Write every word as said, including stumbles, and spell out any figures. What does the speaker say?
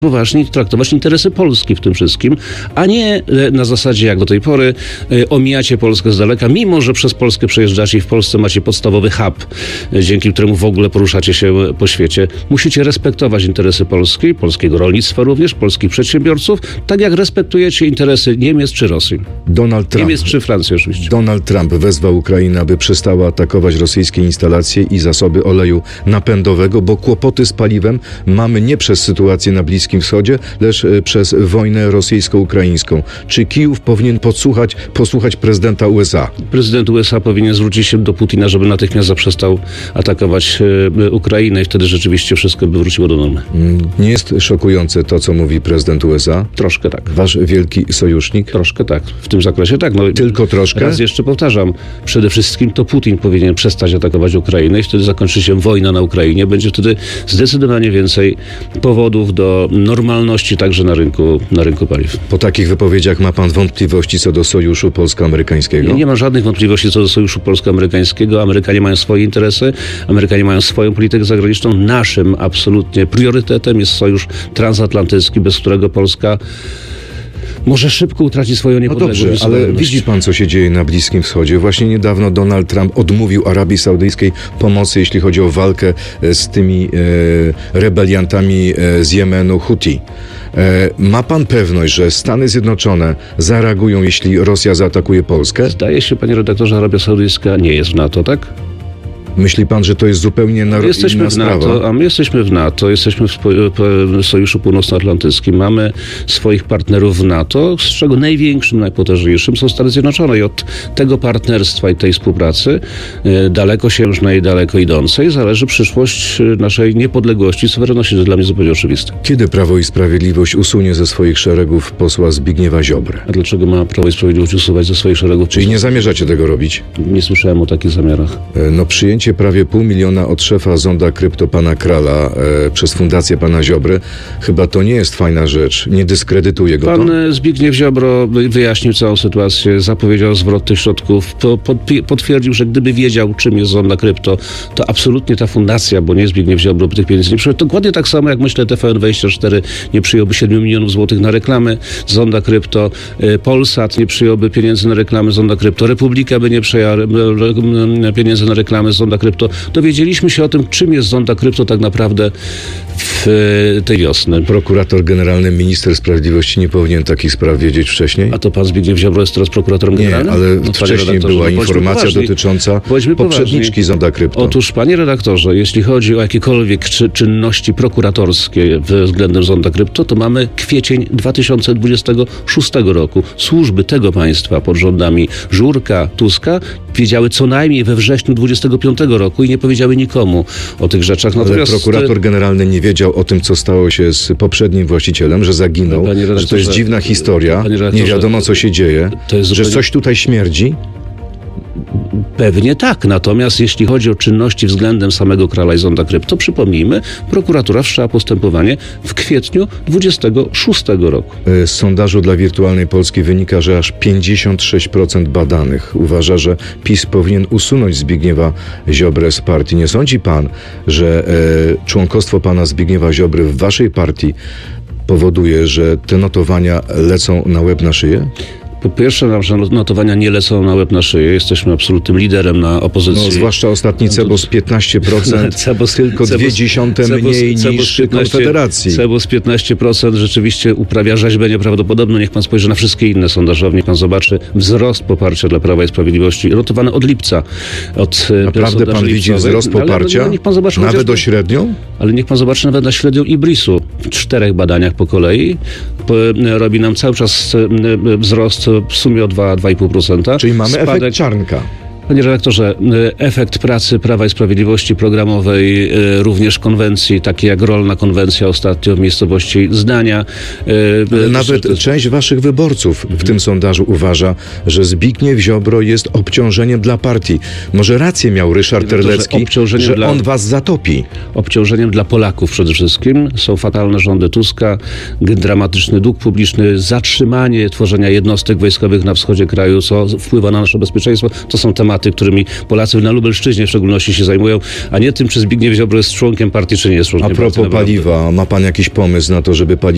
poważnie traktować interesy Polski w tym wszystkim, a nie na zasadzie jak do tej pory omijacie Polskę z daleka, mimo że przez Polskę przejeżdżacie i w Polsce macie podstawowy hub, dzięki któremu w ogóle poruszacie się po świecie. Musicie respektować interesy Polski, polskiego rolnictwa również, polskich przedsiębiorców, tak jak respektujecie interesy Niemiec czy Rosji. Donald Trump. Niemiec czy Francji oczywiście. Donald Trump wezwał Ukrainę, aby przestała atakować rosyjskie instalacje i zasoby oleju napędowego, bo kłopoty z paliwem mamy nie przez sytuację na Bliskim Wschodzie, lecz przez wojnę rosyjsko-ukraińską. Czy Kijów powinien podsłuchać, posłuchać prezydenta U S A? Prezydent U S A powinien zwrócić się do Putina, żeby natychmiast zaprzestał atakować Ukrainę i wtedy rzeczywiście wszystko by wróciło do normy. Nie jest szokujące to, co mówi prezydent U S A? Troszkę tak. Wasz wielki sojusznik? Troszkę tak. W tym zakresie tak. No, Tylko troszkę? Raz jeszcze powtarzam. Przede wszystkim to Putin powinien przestać atakować Ukrainę i wtedy zakończy się wojna na Ukrainie. Będzie wtedy zdecydowanie więcej powodów do normalności także na rynku, na rynku paliw. Po takich wypowiedziach ma pan wątpliwości co do sojuszu polsko-amerykańskiego? Nie, nie ma żadnych wątpliwości co do sojuszu polsko-amerykańskiego. Amerykanie mają swoje interesy, Amerykanie mają swoją politykę zagraniczną. Naszym absolutnie priorytetem jest sojusz transatlantycki, bez którego Polska może szybko utraci swoją niepodległość. No dobrze, ale widzi pan, co się dzieje na Bliskim Wschodzie. Właśnie niedawno Donald Trump odmówił Arabii Saudyjskiej pomocy, jeśli chodzi o walkę z tymi e, rebeliantami e, z Jemenu, Huti. E, ma pan pewność, że Stany Zjednoczone zareagują, jeśli Rosja zaatakuje Polskę? Zdaje się, panie redaktorze, Arabia Saudyjska nie jest w NATO, tak? Myśli pan, że to jest zupełnie na, jesteśmy inna w sprawa? NATO, a my jesteśmy w NATO, jesteśmy w Sojuszu Północnoatlantyckim, mamy swoich partnerów w NATO, z czego największym, najpotężniejszym są Stany Zjednoczone i od tego partnerstwa i tej współpracy daleko siężnej, daleko idącej zależy przyszłość naszej niepodległości i suwerenności. To dla mnie zupełnie oczywiste. Kiedy Prawo i Sprawiedliwość usunie ze swoich szeregów posła Zbigniewa Ziobrę? A dlaczego ma Prawo i Sprawiedliwość usuwać ze swoich szeregów? Czyli nie zamierzacie tego robić? Nie słyszałem o takich zamiarach. No przyjęcie prawie pół miliona od szefa zonda krypto pana Krala e, przez fundację pana Ziobry, chyba to nie jest fajna rzecz. Nie dyskredytuje go Pan to? Zbigniew Ziobro wyjaśnił całą sytuację, zapowiedział zwrot tych środków, to potwierdził, że gdyby wiedział, czym jest zonda krypto, to absolutnie ta fundacja, bo nie Zbigniew Ziobro, by tych pieniędzy nie przyjął. Dokładnie tak samo, jak myślę, T V N dwadzieścia cztery nie przyjąłby siedmiu milionów złotych na reklamy zonda krypto, Polsat nie przyjąłby pieniędzy na reklamy zonda krypto, Republika by nie przyjęła pieniędzy na reklamy zonda krypto. Dowiedzieliśmy się o tym, czym jest zonda krypto tak naprawdę w tej wiosny. Prokurator generalny, minister sprawiedliwości nie powinien takich spraw wiedzieć wcześniej? A to pan Zbigniew Ziobro jest teraz prokuratorem nie, generalnym? ale no, wcześniej była informacja poważni. dotycząca Bądźmy poprzedniczki poważni. zonda krypto. Otóż, panie redaktorze, jeśli chodzi o jakiekolwiek czy, czynności prokuratorskie względem zonda krypto, to mamy kwiecień dwa tysiące dwudziestego szóstego roku. Służby tego państwa pod rządami Żurka, Tuska wiedziały co najmniej we wrześniu dwudziestego piątego roku i nie powiedziały nikomu o tych rzeczach. Natomiast ale prokurator generalny nie wiedział o tym, co stało się z poprzednim właścicielem, że zaginął, że to jest dziwna historia, nie wiadomo, co się dzieje, że zupełnie... coś tutaj śmierdzi? Pewnie tak, natomiast jeśli chodzi o czynności względem samego Krala i zonda krypto, przypomnijmy, prokuratura wszczęła postępowanie w kwietniu dwudziestego szóstego roku. Z sondażu dla Wirtualnej Polski wynika, że aż pięćdziesiąt sześć procent badanych uważa, że PiS powinien usunąć Zbigniewa Ziobrę z partii. Nie sądzi pan, że e, członkostwo pana Zbigniewa Ziobry w waszej partii powoduje, że te notowania lecą na łeb na szyję? Po pierwsze, nasze notowania nie lecą na łeb na szyję. Jesteśmy absolutnym liderem na opozycji. No, zwłaszcza ostatni Cebos piętnaście procent, Cebos, tylko Cebos, dwie dziesiąte Cebos, mniej Cebos niż piętnaście, Konfederacji. Cebos piętnaście procent rzeczywiście uprawia rzeźbę nieprawdopodobną. Niech pan spojrzy na wszystkie inne sondażownie. Niech pan zobaczy wzrost poparcia dla Prawa i Sprawiedliwości. Notowany od lipca. Od Naprawdę pan widzi wzrost poparcia? Ale, ale niech pan zobaczy, nawet chociaż, o średnią? Ale niech pan zobaczy nawet na średnią Ibrisu. W czterech badaniach po kolei po, robi nam cały czas wzrost w sumie o dwa i pół procent. Czyli mamy Spadek. efekt Czarnka. Panie redaktorze, efekt pracy Prawa i Sprawiedliwości programowej, również konwencji, takie jak rolna konwencja ostatnio w miejscowości Zdania. Ale nawet to... część waszych wyborców w tym sondażu uważa, że Zbigniew Ziobro jest obciążeniem dla partii. Może rację miał Ryszard Terlecki, że dla... on was zatopi. Obciążeniem dla Polaków przede wszystkim. Są fatalne rządy Tuska, dramatyczny dług publiczny, zatrzymanie tworzenia jednostek wojskowych na wschodzie kraju, co wpływa na nasze bezpieczeństwo. To są tematy, którymi Polacy na Lubelszczyźnie w szczególności się zajmują, a nie tym, czy Zbigniew Ziobro jest członkiem partii, czy nie jest członkiem partii. A propos partii, paliwa, ma pan jakiś pomysł na to, żeby paliwo